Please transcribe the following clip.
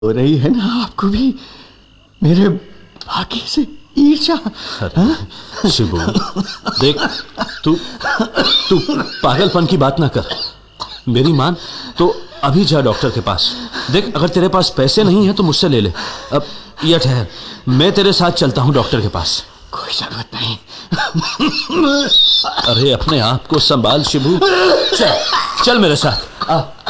हो रही है ना आपको भी मेरे भाग्य से ईर्ष्या? शिबू देख, तू पागलपन की बात ना कर। मेरी मान तो अभी जा डॉक्टर के पास। देख, अगर तेरे पास पैसे नहीं है तो मुझसे ले ले। अब ये ठहर, मैं तेरे साथ चलता हूँ डॉक्टर के पास। कोई जरूरत नहीं। अरे अपने आप को संभाल शिबू, चल मेरे साथ।